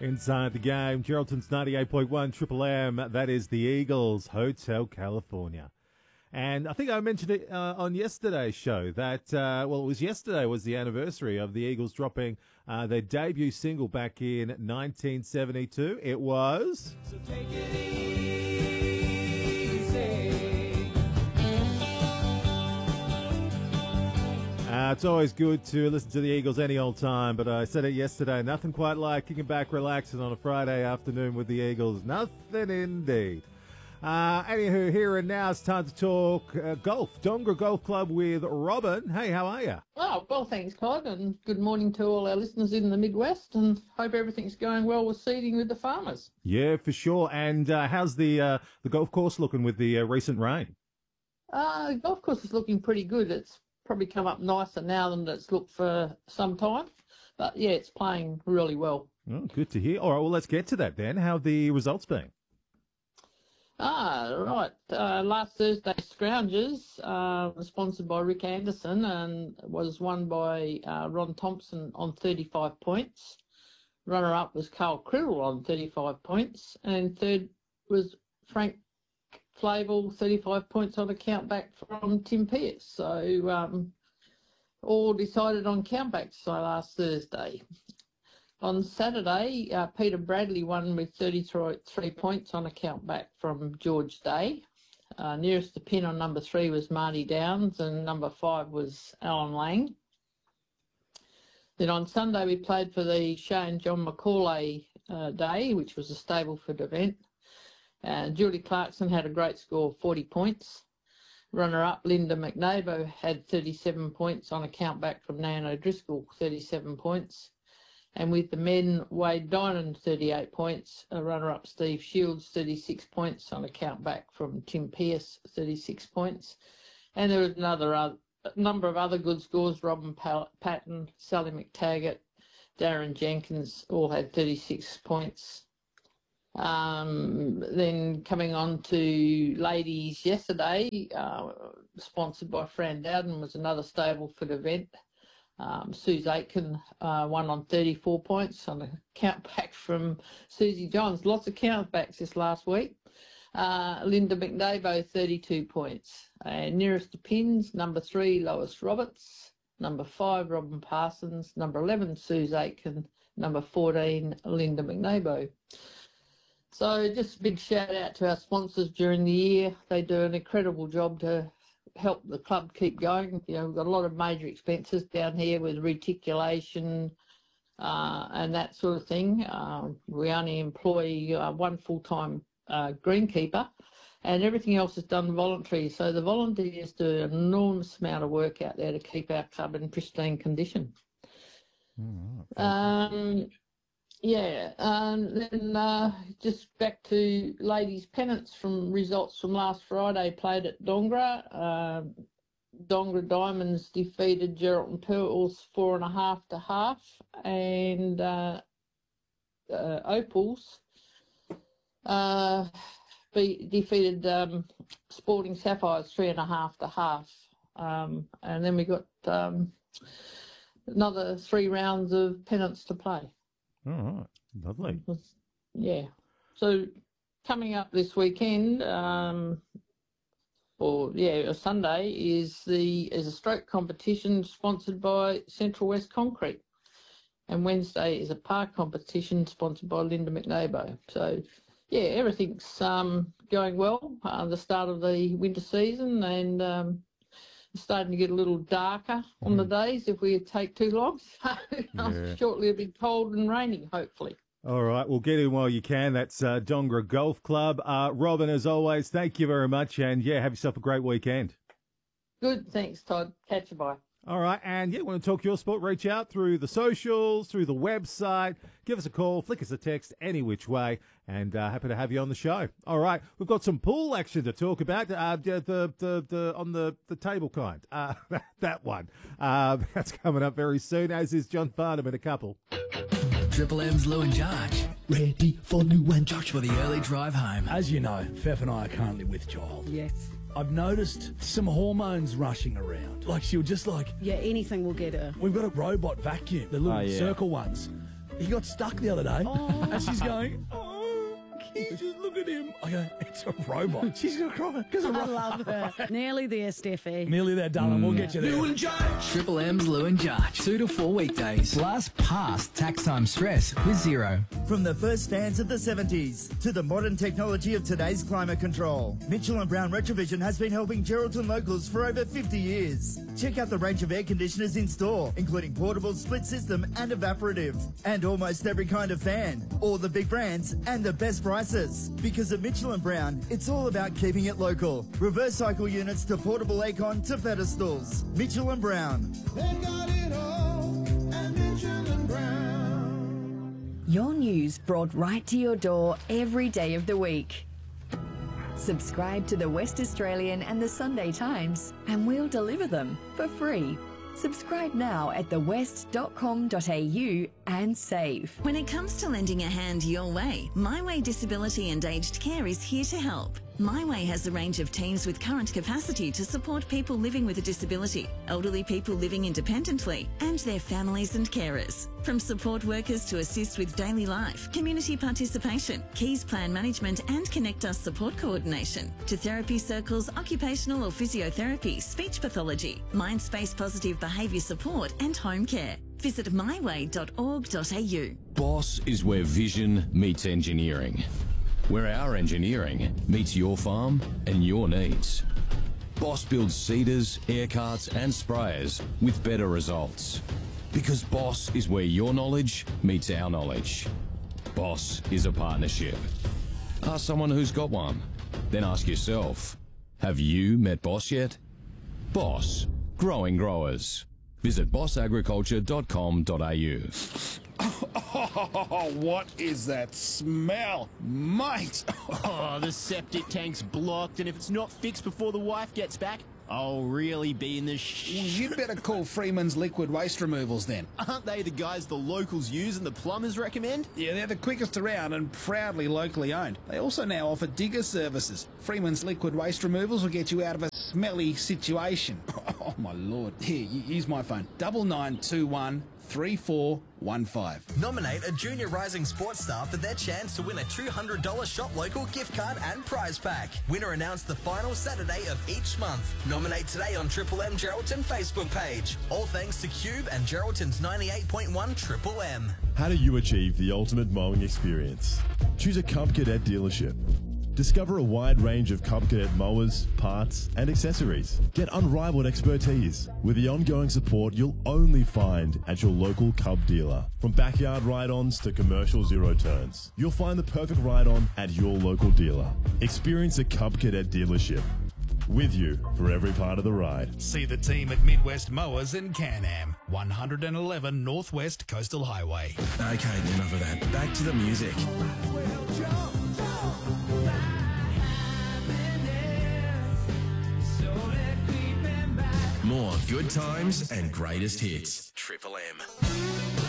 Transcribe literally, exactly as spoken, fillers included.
Inside the game, Geraldton's ninety-eight point one Triple M, that is the Eagles, Hotel California. And I think I mentioned it uh, on yesterday's show that, uh, well, it was yesterday was the anniversary of the Eagles dropping uh, their debut single back in nineteen seventy-two. It was... So take it easy. Uh, it's always good to listen to the Eagles any old time, but I said it yesterday, nothing quite like kicking back, relaxing on a Friday afternoon with the Eagles. Nothing indeed. Uh, anywho, here and now it's time to talk uh, golf. Dongra Golf Club with Robin. Hey, how are you? Oh, well, thanks, Todd, and good morning to all our listeners in the Midwest, and hope everything's going well with seeding with the farmers. Yeah, for sure. And uh, how's the uh, the golf course looking with the uh, recent rain? Uh, the golf course is looking pretty good. It's probably come up nicer now than it's looked for some time, but yeah, it's playing really well. Oh, good to hear. All right, well, let's get to that then. How have the results been? Ah, right. Uh, last Thursday's Scroungers, uh, sponsored by Rick Anderson, and was won by uh, Ron Thompson on thirty-five points. Runner-up was Carl Criddle on thirty-five points, and third was Frank Flavel, thirty-five points on a countback from Tim Pearce. So um, all decided on countbacks so last Thursday. On Saturday, uh, Peter Bradley won with thirty-three points on a countback from George Day. Uh, nearest the pin on number three was Marty Downs, and number five was Alan Lang. Then on Sunday, we played for the Shane John Macaulay uh, Day, which was a Stableford event. Uh, Julie Clarkson had a great score of forty points. Runner-up Linda McNabo had thirty-seven points on a countback from Nan O'Driscoll, thirty-seven points. And with the men, Wade Dinan, thirty-eight points. A runner-up Steve Shields, thirty-six points on a countback from Tim Pearce, thirty-six points. And there was another uh, number of other good scores. Robin Patton, Sally McTaggart, Darren Jenkins all had thirty-six points. Um, then coming on to ladies yesterday, uh, sponsored by Fran Dowden, was another Stableford event. Um, Suze Aitken uh, won on thirty-four points on a countback from Susie Johns. Lots of countbacks this last week. Uh, Linda McNabo, thirty-two points. And nearest to pins, number three, Lois Roberts. Number five, Robin Parsons. Number eleven, Suze Aitken. Number fourteen, Linda McNabo. So just a big shout out to our sponsors during the year. They do an incredible job to help the club keep going. You know, we've got a lot of major expenses down here with reticulation uh, and that sort of thing. Uh, we only employ uh, one full-time uh, greenkeeper, and everything else is done voluntary. So the volunteers do an enormous amount of work out there to keep our club in pristine condition. Mm, um, Yeah, um, then uh, just back to ladies' pennants from results from last Friday. Played at Dongra. Uh, Dongra Diamonds defeated Geraldton Pearls four and a half to half, and uh, uh, Opals uh, be, defeated um, Sporting Sapphires three and a half to half. Um, and then we got um, another three rounds of pennants to play. All right, lovely. Yeah. So coming up this weekend, um, or yeah, Sunday is the is a stroke competition sponsored by Central West Concrete, and Wednesday is a park competition sponsored by Linda McNabo. So yeah, everything's um, going well. Uh, the start of the winter season, and um, it's starting to get a little darker on mm. the days if we take too long. So yeah. Shortly it'll be cold and raining, hopefully. All right, well, get in while you can. That's uh, Dongra Golf Club. Uh, Robin, as always, thank you very much. And, yeah, have yourself a great weekend. Good, thanks, Todd. Catch you, bye. All right, and, yeah, want to talk your sport, reach out through the socials, through the website. Give us a call, flick us a text, any which way, and uh, happy to have you on the show. All right, we've got some pool action to talk about, uh, the, the, the, the, on the, the table kind, uh, that one. Uh, that's coming up very soon, as is John Farnham in a couple. Triple M's Lou and Josh. Ready for Lou and Josh for the early drive home. As you know, Fef and I are currently with child. Yes. I've noticed some hormones rushing around. Like she'll just like... Yeah, anything will get her. We've got a robot vacuum, the little oh, yeah. circle ones. he got stuck the other day, and she's going, oh, can you just look at him? I go, it's a robot. She's going to cry because I a robot. love her. Nearly there, Steffi. Nearly there, darling. We'll get you there. Lou and Judge. Triple M's Lou and Judge. Two to four weekdays. Plus past tax time stress with zero. From the first fans of the seventies to the modern technology of today's climate control, Mitchell and Brown Retrovision has been helping Geraldton locals for over fifty years. Check out the range of air conditioners in store, including portable, split system and evaporative. And almost every kind of fan, all the big brands and the best prices. Because at Mitchell and Brown, it's all about keeping it local. Reverse cycle units to portable aircon to pedestals. Mitchell and Brown. They got it all at Mitchell and Brown. Your news brought right to your door every day of the week. Subscribe to the West Australian and the Sunday Times and we'll deliver them for free. Subscribe now at the west dot com dot a u and save. When it comes to lending a hand your way, My Way Disability and Aged Care is here to help. My Way has a range of teams with current capacity to support people living with a disability, elderly people living independently, and their families and carers. From support workers to assist with daily life, community participation, Keys plan management and Connect Us support coordination, to therapy circles, occupational or physiotherapy, speech pathology, mind space positive behaviour support and home care. Visit my way dot org dot a u. Boss is where vision meets engineering. Where our engineering meets your farm and your needs. Boss builds seeders, air carts and sprayers with better results. Because Boss is where your knowledge meets our knowledge. Boss is a partnership. Ask someone who's got one. Then ask yourself, have you met Boss yet? Boss, growing growers. Visit boss agriculture dot com dot a u. Oh, what is that smell? Mate! Oh, the septic tank's blocked, and if it's not fixed before the wife gets back, I'll really be in the sh... You'd better call Freeman's Liquid Waste Removals then. Aren't they the guys the locals use and the plumbers recommend? Yeah, they're the quickest around and proudly locally owned. They also now offer digger services. Freeman's Liquid Waste Removals will get you out of a smelly situation. Oh, my Lord. Here, use my phone. double nine two one three four one five. Nominate a junior rising sports star for their chance to win a two hundred dollars Shop Local gift card and prize pack. Winner announced the final Saturday of each month. Nominate today on Triple M Geraldton Facebook page. All thanks to Cube and Geraldton's ninety-eight point one Triple M. How do you achieve the ultimate mowing experience? Choose a Cub Cadet dealership. Discover a wide range of Cub Cadet mowers, parts and accessories. Get unrivaled expertise with the ongoing support you'll only find at your local Cub dealer. From backyard ride-ons to commercial zero turns, you'll find the perfect ride-on at your local dealer. Experience a Cub Cadet dealership. With you for every part of the ride. See the team at Midwest Mowers in Can-Am, one eleven Northwest Coastal Highway. Okay, enough of that. Back to the music. More good times and greatest hits. Triple M.